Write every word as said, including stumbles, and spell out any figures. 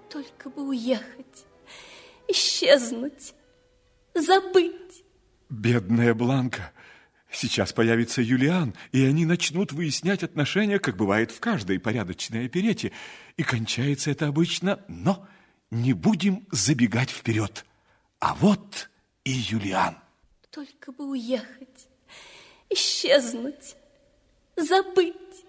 Только бы уехать, исчезнуть, забыть. Бедная Бланка. Сейчас появится Юлиан, и они начнут выяснять отношения, как бывает в каждой порядочной оперете. И кончается это обычно, но не будем забегать вперед. А вот и Юлиан. Только бы уехать, исчезнуть, забыть.